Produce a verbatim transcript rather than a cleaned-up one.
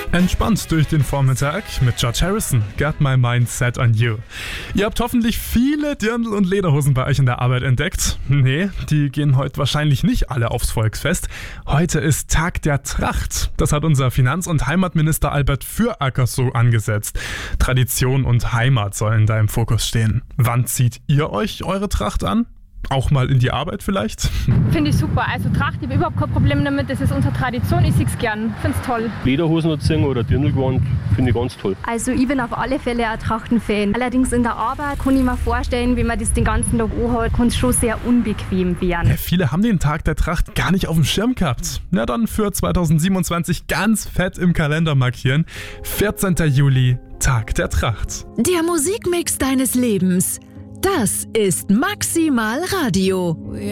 Entspannt durch den Vormittag mit George Harrison, Got My Mind Set on You. Ihr habt hoffentlich viele Dirndl- und Lederhosen bei euch in der Arbeit entdeckt. Nee, die gehen heute wahrscheinlich nicht alle aufs Volksfest. Heute ist Tag der Tracht. Das hat unser Finanz- und Heimatminister Albert Füracker so angesetzt. Tradition und Heimat sollen da im Fokus stehen. Wann zieht ihr euch eure Tracht an? Auch mal in die Arbeit vielleicht? Finde ich super. Also Tracht, ich habe überhaupt kein Problem damit. Das ist unsere Tradition, ich sehe es gern. Finde es toll. Lederhosen anziehen oder Dirndlgewand finde ich ganz toll. Also ich bin auf alle Fälle ein Trachtenfan. Allerdings in der Arbeit kann ich mir vorstellen, wenn man das den ganzen Tag anhat, kann es schon sehr unbequem werden. Ja, viele haben den Tag der Tracht gar nicht auf dem Schirm gehabt. Na dann für zweitausendsiebenundzwanzig ganz fett im Kalender markieren. vierzehnter Juli, Tag der Tracht. Der Musikmix deines Lebens. Das ist Maximal Radio.